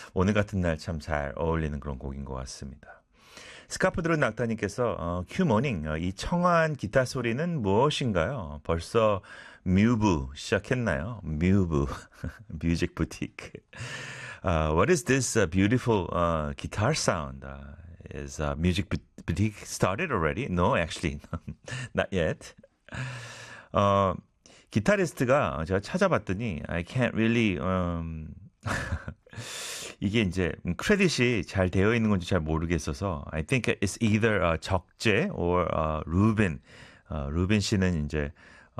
오늘 같은 날 참 잘 어울리는 그런 곡인 것 같습니다. 스카프 들은 낙타님께서 큐모닝 이 청아한 기타 소리는 무엇인가요? 벌써 뮤브 시작했나요? 뮤브 뮤직 부티크. What is this beautiful guitar sound? Is music boutique started already? No, actually, not yet. 어, 기타리스트가 제가 찾아봤더니 I can't really 이게 이제 크레딧이 잘 되어 있는 건지 잘 모르겠어서 I think it's either 적재 or 루빈. 루빈 씨는 이제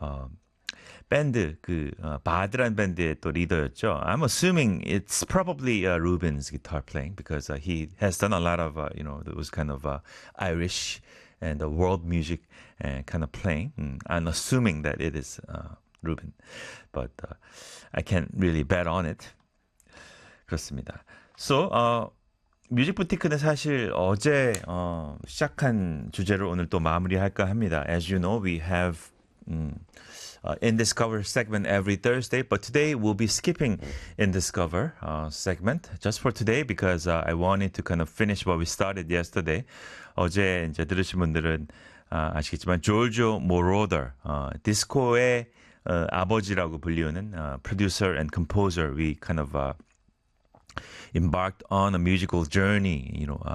밴드 바드란 밴드의 또 리더였죠. I'm assuming it's probably Ruben's guitar playing because he has done a lot of those kind of Irish and world music kind of playing. I'm assuming that it is Ruben, but I can't really bet on it. 그렇습니다. So 뮤직 부티크는 사실 어제 시작한 주제를 오늘 또 마무리할까 합니다. As you know, we have In Discover segment every Thursday, but today we'll be skipping In Discover segment just for today because I wanted to kind of finish what we started yesterday. 어제 이제 들으신 분들은 아시겠지만 조르조 모로더 디스코의 아버지라고 불리우는 producer and composer. We kind of embarked on a musical journey,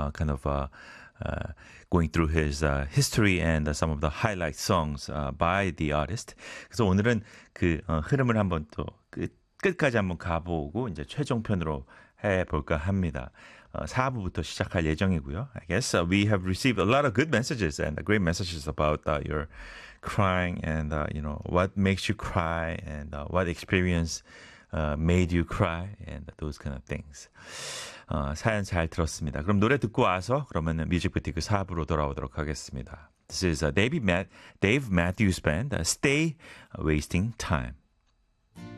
going through his history and some of the highlight songs by the artist. 그래서 오늘은 그 흐름을 한번 또 끝까지 한번 가보고 이제 최종편으로 해볼까 합니다. 4부부터 시작할 예정이고요. I guess we have received a lot of good messages and great messages about your crying and what makes you cry and what experience made you cry and those kind of things. 사연 잘 들었습니다. 그럼 노래 듣고 와서 그러면 뮤직부티크 4부로 돌아오도록 하겠습니다. This is Dave Matthews Band, Stay Wasting Time.